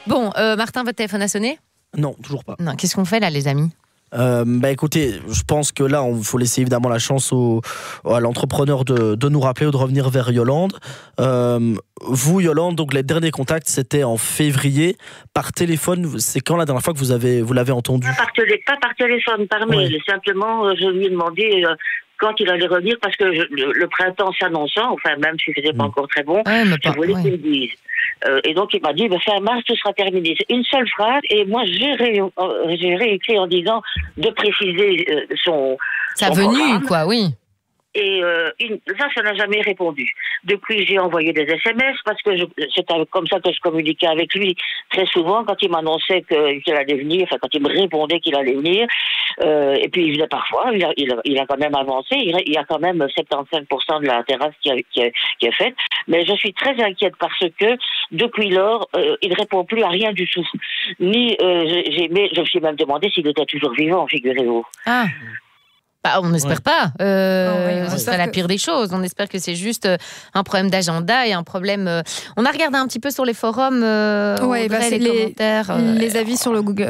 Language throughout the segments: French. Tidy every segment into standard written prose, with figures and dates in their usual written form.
Bon, Martin, votre téléphone a sonné ? Non, toujours pas. Non, qu'est-ce qu'on fait là, les amis ? Écoutez, je pense que là, il faut laisser évidemment la chance à l'entrepreneur de nous rappeler ou de revenir vers Yolande. Vous, Yolande, donc les derniers contacts, c'était en février. Par téléphone, c'est quand la dernière fois que vous l'avez entendu ? Pas par téléphone, par mail. Ouais. Simplement, je lui ai demandé quand il allait revenir, parce que le printemps s'annonçant, enfin même s'il ne faisait pas encore très bon, je voulais qu'il me dise. Et donc il m'a dit, fin mars, tout sera terminé. C'est une seule phrase, et moi j'ai réécrit en disant de préciser sa venue, quoi, oui. Et ça n'a jamais répondu. Depuis, j'ai envoyé des SMS parce que c'était comme ça que je communiquais avec lui très souvent quand il m'annonçait qu'il allait venir, enfin quand il me répondait qu'il allait venir. Et puis il venait parfois, il a quand même avancé, il y a quand même 75% de la terrasse qui est faite. Mais je suis très inquiète parce que depuis lors, il ne répond plus à rien du tout. Je me suis même demandé s'il était toujours vivant, figurez-vous. Ah. On n'espère pas. Ce serait la pire des choses. On espère que c'est juste un problème d'agenda et un problème. On a regardé un petit peu sur les forums, les commentaires. Les avis sur le Google,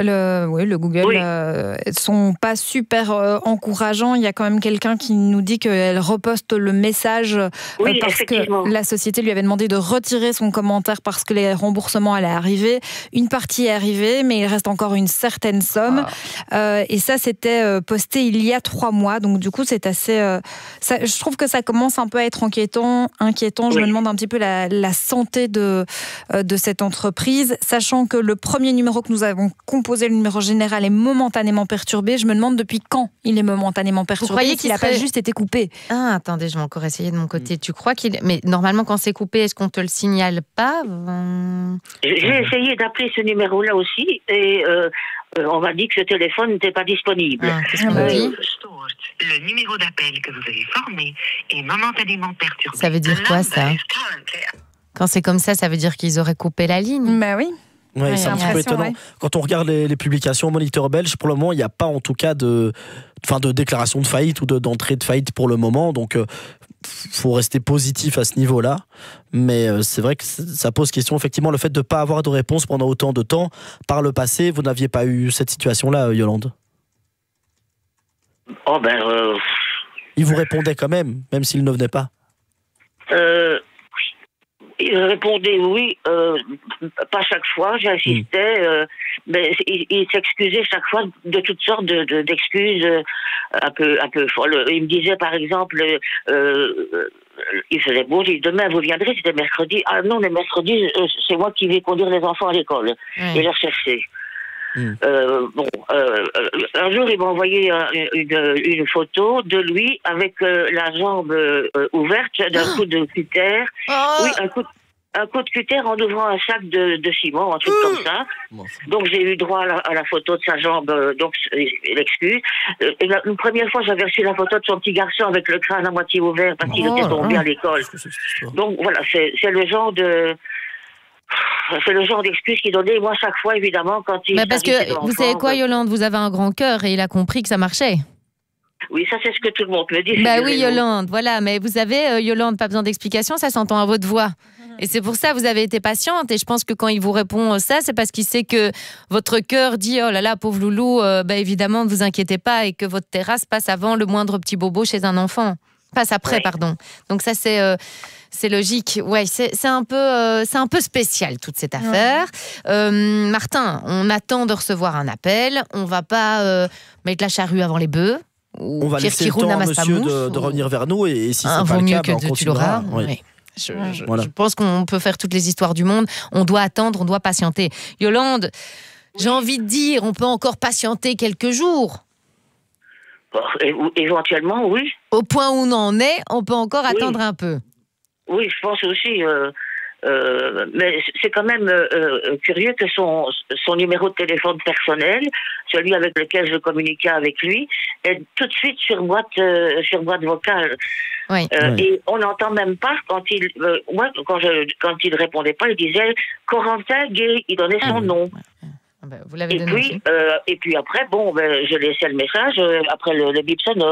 sont pas super encourageants. Il y a quand même quelqu'un qui nous dit qu'elle reposte le message parce que la société lui avait demandé de retirer son commentaire parce que les remboursements allaient arriver. Une partie est arrivée, mais il reste encore une certaine somme. Et ça, c'était posté il y a 3 mois. Donc du coup, c'est assez. Je trouve que ça commence un peu à être inquiétant. Je me demande un petit peu la santé de cette entreprise, sachant que le premier numéro que nous avons composé, le numéro général, est momentanément perturbé. Je me demande depuis quand il est momentanément perturbé. Vous croyez qu'il n'a pas juste été coupé ? Ah, attendez, je vais encore essayer de mon côté. Tu crois qu'il... Mais normalement, quand c'est coupé, est-ce qu'on te le signale pas ? J'ai essayé d'appeler ce numéro-là aussi et on m'a dit que ce téléphone n'était pas disponible. Qu'est-ce qu'on dit ? Le numéro d'appel que vous avez formé est momentanément perturbé. Ça veut dire quoi, ça ? Quand c'est comme ça veut dire qu'ils auraient coupé la ligne ? Bah oui. Ouais, c'est un petit peu étonnant. Ouais. Quand on regarde les publications Moniteur belge, pour le moment, il n'y a pas en tout cas de déclaration de faillite ou d'entrée de faillite pour le moment. Donc, faut rester positif à ce niveau-là. Mais c'est vrai que ça pose question, effectivement, le fait de ne pas avoir de réponse pendant autant de temps. Par le passé, vous n'aviez pas eu cette situation-là, Yolande ? Il vous répondait quand même s'il ne venait pas. Il répondait oui, pas chaque fois, j'insistais, mais il s'excusait chaque fois de toutes sortes d'excuses un peu folles. Il me disait par exemple, il faisait beau, il dit demain vous viendrez, c'était mercredi. Ah non, le mercredi, c'est moi qui vais conduire les enfants à l'école et les rechercher. Un jour, il m'a envoyé une photo de lui avec la jambe ouverte d'un coup de cutter. Oui, un coup de cutter en ouvrant un sac de ciment, un truc comme ça. Donc, j'ai eu droit à la photo de sa jambe, donc l'excuse. Une première fois, j'avais reçu la photo de son petit garçon avec le crâne à moitié ouvert parce qu'il était tombé à l'école. Donc, voilà, c'est le genre de... C'est le genre d'excuse qu'il donnait, moi, chaque fois, évidemment, quand il... Mais parce que, vous savez quoi, Yolande, vous avez un grand cœur et il a compris que ça marchait. Oui, ça, c'est ce que tout le monde me dit. Oui, Yolande, voilà. Mais vous avez, Yolande, pas besoin d'explication, ça s'entend à votre voix. Et c'est pour ça que vous avez été patiente. Et je pense que quand il vous répond ça, c'est parce qu'il sait que votre cœur dit « Oh là là, pauvre loulou, évidemment, ne vous inquiétez pas » et que votre terrasse passe avant le moindre petit bobo chez un enfant. Passe après, pardon. Donc ça, c'est logique. Ouais, c'est un peu spécial, toute cette affaire. Martin, on attend de recevoir un appel. On va pas mettre la charrue avant les bœufs. On va laisser le temps à monsieur de revenir vers nous. Et si c'est pas le cas, on continuera. Oui. Je pense qu'on peut faire toutes les histoires du monde. On doit attendre, on doit patienter. Yolande, j'ai envie de dire, on peut encore patienter quelques jours. Éventuellement, oui. Au point où on en est, on peut encore attendre un peu. Oui, je pense aussi. Mais c'est quand même curieux que son numéro de téléphone personnel, celui avec lequel je communiquais avec lui, est tout de suite sur boîte vocale. Oui. Et on n'entend même pas quand il répondait pas, il disait Corentin Gay, il donnait son nom. Vous l'avez donné. Et puis après, je laissais le message après le bip sonore.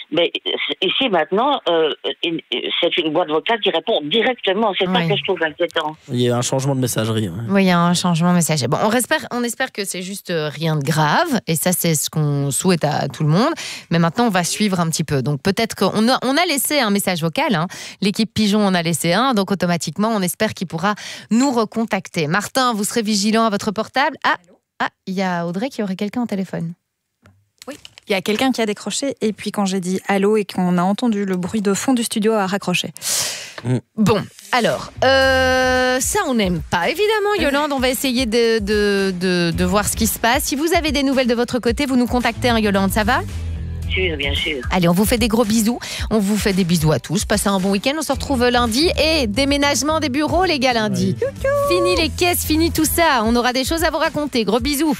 Mais ici, maintenant, c'est une boîte vocale qui répond directement. C'est ça que je trouve inquiétant. Il y a un changement de messagerie. Oui, il y a un changement de messagerie. Bon, on espère que c'est juste rien de grave. Et ça, c'est ce qu'on souhaite à tout le monde. Mais maintenant, on va suivre un petit peu. Donc, peut-être qu'on a laissé un message vocal. Hein. L'équipe Pigeon en a laissé un. Donc, automatiquement, on espère qu'il pourra nous recontacter. Martin, vous serez vigilant à votre portable. Il y a Audrey qui aurait quelqu'un au téléphone. Oui. Il y a quelqu'un qui a décroché et puis quand j'ai dit allô et qu'on a entendu le bruit de fond du studio, a raccroché. Bon, alors, ça on n'aime pas évidemment, Yolande. On va essayer de voir ce qui se passe. Si vous avez des nouvelles de votre côté, vous nous contactez, hein, Yolande, ça va ? Bien sûr. Allez, on vous fait des gros bisous. On vous fait des bisous à tous. Passez un bon week-end. On se retrouve lundi. Et déménagement des bureaux, les gars, lundi. Oui. Fini les caisses, fini tout ça. On aura des choses à vous raconter. Gros bisous.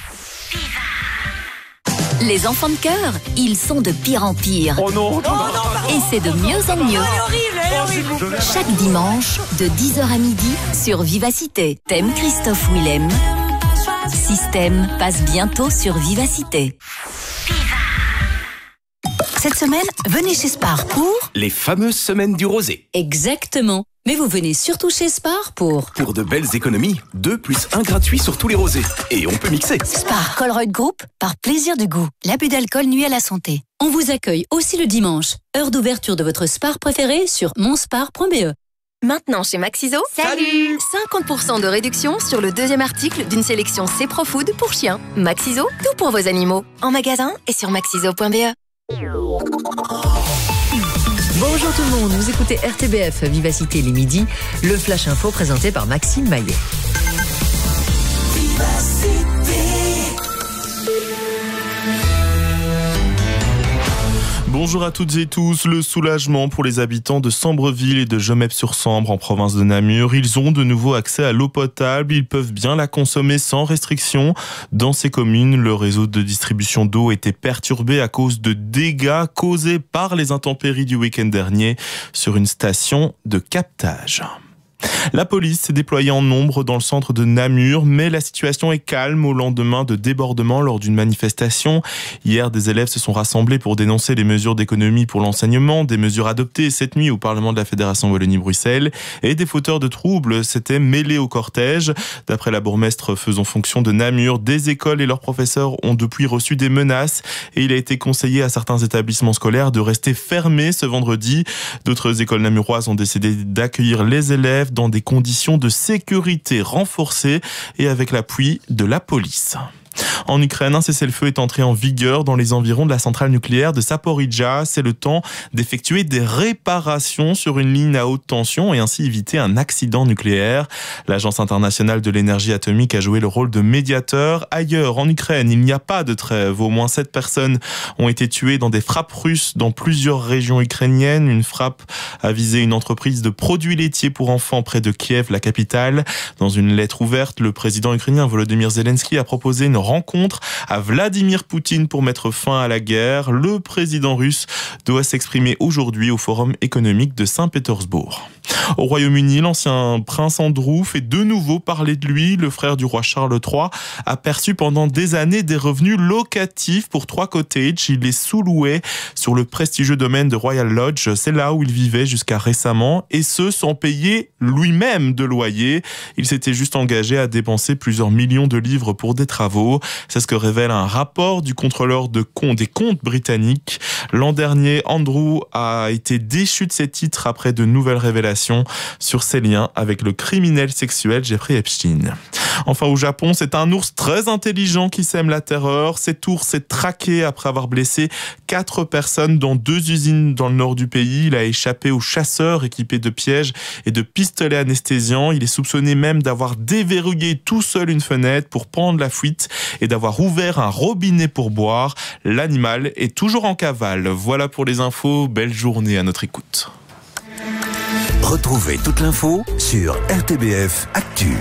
Les enfants de cœur, ils sont de pire en pire. Oh non, et c'est de mieux en mieux. Elle est horrible. Chaque dimanche, de 10h à midi, sur Vivacité. Thème Christophe Willem. Système passe bientôt sur Vivacité. Cette semaine, venez chez Spar pour... les fameuses semaines du rosé. Exactement. Mais vous venez surtout chez Spar pour de belles économies. 2 + 1 gratuit sur tous les rosés. Et on peut mixer. Spar Colruyt Group, par plaisir du goût. L'abus d'alcool nuit à la santé. On vous accueille aussi le dimanche. Heure d'ouverture de votre Spar préféré sur monspar.be. Maintenant chez Maxiso, salut 50% de réduction sur le 2e article d'une sélection C-Pro-Food pour chiens. Maxiso, tout pour vos animaux. En magasin et sur maxiso.be. Bonjour tout le monde, vous écoutez RTBF Vivacité les midis, le Flash Info présenté par Maxime Maillet. Bonjour à toutes et tous. Le soulagement pour les habitants de Sambreville et de Gemep-sur-Sambre en province de Namur. Ils ont de nouveau accès à l'eau potable. Ils peuvent bien la consommer sans restriction. Dans ces communes, le réseau de distribution d'eau était perturbé à cause de dégâts causés par les intempéries du week-end dernier sur une station de captage. La police s'est déployée en nombre dans le centre de Namur, mais la situation est calme au lendemain de débordements lors d'une manifestation. Hier, des élèves se sont rassemblés pour dénoncer les mesures d'économie pour l'enseignement, des mesures adoptées cette nuit au Parlement de la Fédération Wallonie-Bruxelles, et des fauteurs de troubles s'étaient mêlés au cortège. D'après la bourgmestre faisant fonction de Namur, des écoles et leurs professeurs ont depuis reçu des menaces et il a été conseillé à certains établissements scolaires de rester fermés ce vendredi. D'autres écoles namuroises ont décidé d'accueillir les élèves dans des conditions de sécurité renforcées et avec l'appui de la police. En Ukraine, un cessez-le-feu est entré en vigueur dans les environs de la centrale nucléaire de Zaporijjia. C'est le temps d'effectuer des réparations sur une ligne à haute tension et ainsi éviter un accident nucléaire. L'Agence internationale de l'énergie atomique a joué le rôle de médiateur. Ailleurs, en Ukraine, il n'y a pas de trêve. Au moins 7 personnes ont été tuées dans des frappes russes dans plusieurs régions ukrainiennes. Une frappe a visé une entreprise de produits laitiers pour enfants près de Kiev, la capitale. Dans une lettre ouverte, le président ukrainien Volodymyr Zelensky a proposé une rencontre à Vladimir Poutine pour mettre fin à la guerre. Le président russe doit s'exprimer aujourd'hui au Forum économique de Saint-Pétersbourg. Au Royaume-Uni, l'ancien prince Andrew fait de nouveau parler de lui. Le frère du roi Charles III a perçu pendant des années des revenus locatifs pour 3 cottages. Il les sous-louait sur le prestigieux domaine de Royal Lodge. C'est là où il vivait jusqu'à récemment, et ce sans payer lui-même de loyer. Il s'était juste engagé à dépenser plusieurs millions de livres pour des travaux. C'est ce que révèle un rapport du contrôleur des comptes britannique. L'an dernier, Andrew a été déchu de ses titres après de nouvelles révélations sur ses liens avec le criminel sexuel Jeffrey Epstein. Enfin, au Japon, c'est un ours très intelligent qui sème la terreur. Cet ours s'est traqué après avoir blessé 4 personnes dans 2 usines dans le nord du pays. Il a échappé aux chasseurs équipés de pièges et de pistolets anesthésiants. Il est soupçonné même d'avoir déverrouillé tout seul une fenêtre pour prendre la fuite et d'avoir ouvert un robinet pour boire. L'animal est toujours en cavale. Voilà pour les infos. Belle journée à notre écoute. Retrouvez toute l'info sur RTBF Actu.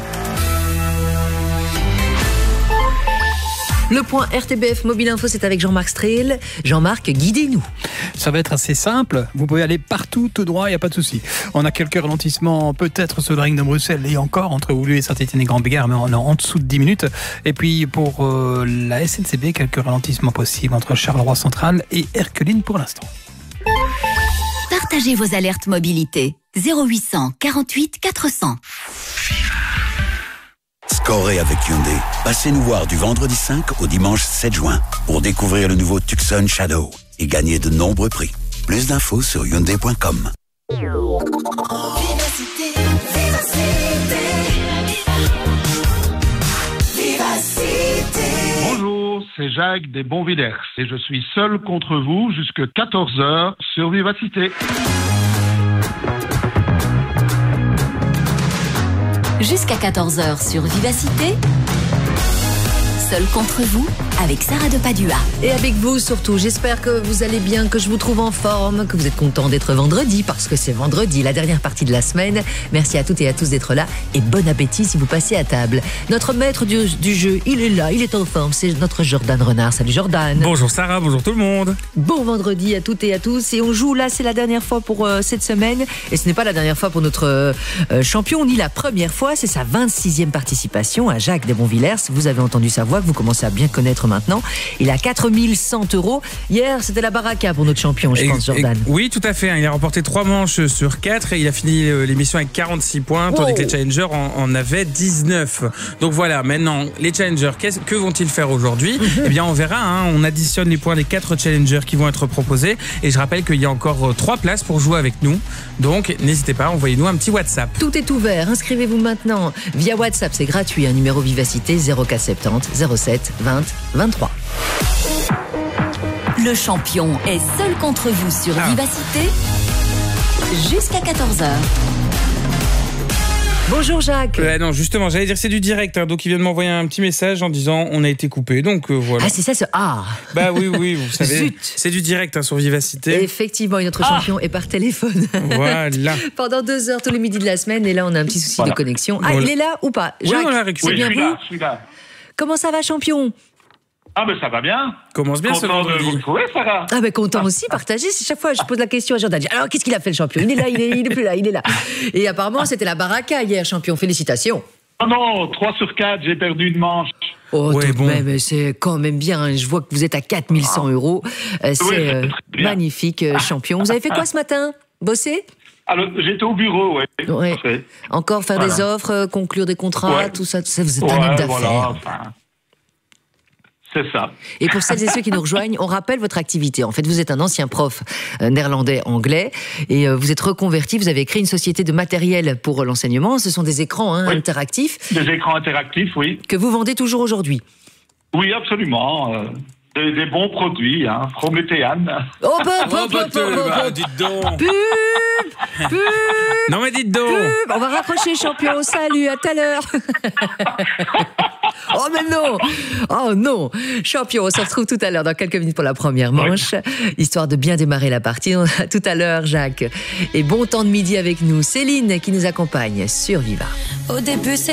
Le point RTBF Mobile Info, c'est avec Jean-Marc Strehl. Jean-Marc, guidez-nous. Ça va être assez simple. Vous pouvez aller partout, tout droit, il n'y a pas de souci. On a quelques ralentissements, peut-être sur le ring de Bruxelles et encore entre Oulu et Saint-Étienne et Grand-Bégard, mais on est en dessous de 10 minutes. Et puis pour la SNCB, quelques ralentissements possibles entre Charleroi Central et Erqueline pour l'instant. Partagez vos alertes mobilité. 0800 48 400. Scorez avec Hyundai. Passez nous voir du vendredi 5 au dimanche 7 juin pour découvrir le nouveau Tucson Shadow et gagner de nombreux prix. Plus d'infos sur Hyundai.com. Bonjour, c'est Jacques des Bonvillers et je suis seul contre vous jusque 14h sur Vivacité. Jusqu'à 14h sur Vivacité. Seul contre vous, avec Sarah de Padua. Et avec vous surtout, j'espère que vous allez bien, que je vous trouve en forme, que vous êtes contents d'être vendredi, parce que c'est vendredi, la dernière partie de la semaine. Merci à toutes et à tous d'être là, et bon appétit si vous passez à table. Notre maître du jeu, il est là, il est en forme, c'est notre Jordan Renard. Salut Jordan. Bonjour Sarah, bonjour tout le monde. Bon vendredi à toutes et à tous, et on joue là, c'est la dernière fois pour cette semaine, et ce n'est pas la dernière fois pour notre champion, ni la première fois, c'est sa 26e participation à Jacques des Bonvillers. Vous avez entendu sa voix, que vous commencez à bien connaître maintenant. Il a 4100 €. Hier, c'était la baraka pour notre champion, je pense, Jordan. Oui, tout à fait. Il a remporté 3 manches sur 4 et il a fini l'émission avec 46 points, tandis que les challengers en avaient 19. Donc voilà, maintenant, les challengers, que vont-ils faire aujourd'hui ? Eh bien, on verra. On additionne les points des 4 challengers qui vont être proposés. Et je rappelle qu'il y a encore 3 places pour jouer avec nous. Donc, n'hésitez pas, envoyez-nous un petit WhatsApp. Tout est ouvert. Inscrivez-vous maintenant via WhatsApp. C'est gratuit. Un numéro Vivacité 0470 07 20 23. Le champion est seul contre vous sur Vivacité jusqu'à 14h. Bonjour Jacques. Non, justement, j'allais dire c'est du direct, donc il vient de m'envoyer un petit message en disant on a été coupé, donc voilà. Ah, c'est ça, Bah oui, vous savez, c'est du direct sur Vivacité. Effectivement, et notre champion est par téléphone. Voilà. Pendant 2 heures tous les midis de la semaine, et là on a un petit souci de connexion. Ah, il est là ou pas, Jacques? Oui, on l'a récupéré. C'est bien vous? Je suis là. Comment ça va, champion? Ah ben ça va bien. Commence bien ce vendredi. Content de vous retrouver, Sarah. Ah ben content aussi, partagé. Chaque fois je pose la question à Jordan. Alors qu'est-ce qu'il a fait le champion? Il est là, il est plus là, il est là. Et apparemment c'était la baraka hier, champion. Félicitations. Oh non, 3 sur 4, j'ai perdu une manche. Oh, ouais, tout de même, c'est quand même bien. Je vois que vous êtes à 4100 €. C'est magnifique, champion. Vous avez fait quoi ce matin? Bosser? Alors, j'étais au bureau, ouais. Encore faire des offres, conclure des contrats, tout ça, vous êtes un homme d'affaires. Voilà, c'est ça. Et pour celles et ceux qui nous rejoignent, on rappelle votre activité. En fait, vous êtes un ancien prof néerlandais-anglais et vous êtes reconverti. Vous avez créé une société de matériel pour l'enseignement. Ce sont des écrans interactifs. Des écrans interactifs, oui. Que vous vendez toujours aujourd'hui. Oui, absolument. Des bons produits, Prométhéane. Oh, dites donc. Pub. Non mais dites donc. On va raccrocher, champion. Salut, à tout à l'heure. Oh mais non. Oh non. Champion, on se retrouve tout à l'heure dans quelques minutes pour la première manche, histoire de bien démarrer la partie. À tout à l'heure, Jacques. Et bon temps de midi avec nous. Céline qui nous accompagne sur Viva. Au début, c'est